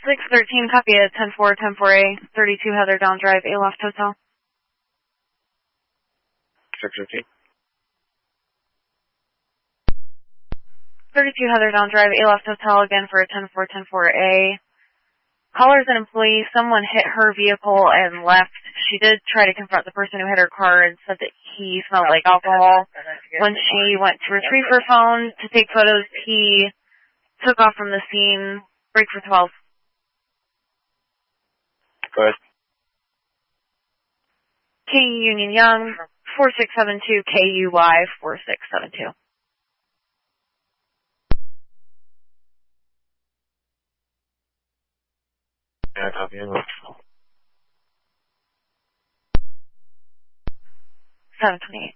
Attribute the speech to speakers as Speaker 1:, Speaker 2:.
Speaker 1: 613, copy at 10-4, 10-4A, 32 Heather Down Drive, Aloft Hotel.
Speaker 2: 613.
Speaker 1: 32 Heather Down Drive, Aloft Hotel, again for a 10-4, 10-4A. Caller's an employee. Someone hit her vehicle and left. She did try to confront the person who hit her car and said that he smelled like alcohol. When she went to retrieve her phone to take photos, he took off from the scene. Break for 12.
Speaker 2: Go ahead.
Speaker 1: KU Union Young, 4672 KUY 4672.
Speaker 2: Yeah, copy.
Speaker 1: 728.